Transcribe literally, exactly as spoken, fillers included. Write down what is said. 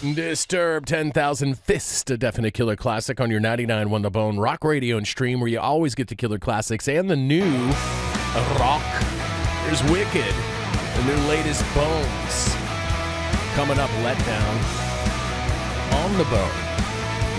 Disturbed ten thousand Fist, a definite killer classic on your ninety-nine point one The Bone rock radio and stream, where you always get the killer classics and the new rock. There's Wicked, the new latest Bones. Coming up, Letdown on The Bone.